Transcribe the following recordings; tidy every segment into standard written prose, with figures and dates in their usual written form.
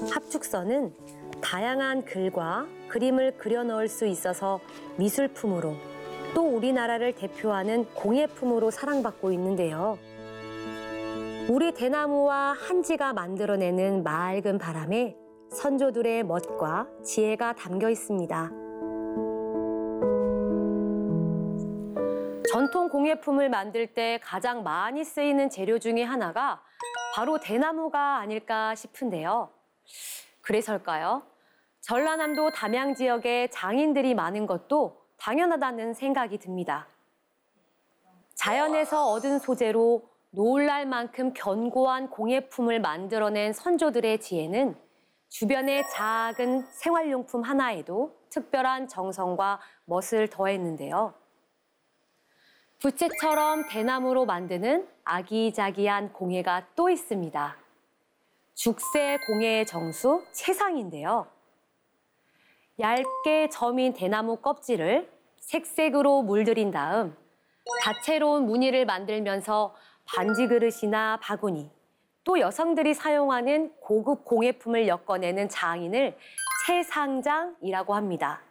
합죽선은 다양한 글과 그림을 그려 넣을 수 있어서 미술품으로 또 우리나라를 대표하는 공예품으로 사랑받고 있는데요. 우리 대나무와 한지가 만들어내는 맑은 바람에 선조들의 멋과 지혜가 담겨 있습니다. 전통 공예품을 만들 때 가장 많이 쓰이는 재료 중에 하나가 바로 대나무가 아닐까 싶은데요. 그래서일까요? 전라남도 담양 지역에 장인들이 많은 것도 당연하다는 생각이 듭니다. 자연에서 얻은 소재로 놀랄 만큼 견고한 공예품을 만들어낸 선조들의 지혜는 주변의 작은 생활용품 하나에도 특별한 정성과 멋을 더했는데요. 부채처럼 대나무로 만드는 아기자기한 공예가 또 있습니다. 죽새 공예의 정수 채상인데요. 얇게 저민 대나무 껍질을 색색으로 물들인 다음 다채로운 무늬를 만들면서 반지 그릇이나 바구니, 또 여성들이 사용하는 고급 공예품을 엮어내는 장인을 채상장이라고 합니다.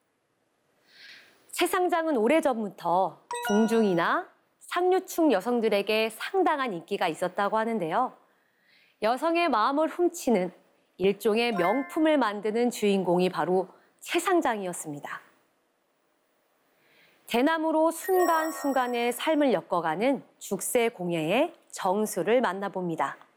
채상장은 오래전부터 궁중이나 상류층 여성들에게 상당한 인기가 있었다고 하는데요. 여성의 마음을 훔치는 일종의 명품을 만드는 주인공이 바로 채상장이었습니다. 대나무로 순간순간의 삶을 엮어가는 죽새 공예의 정수를 만나봅니다.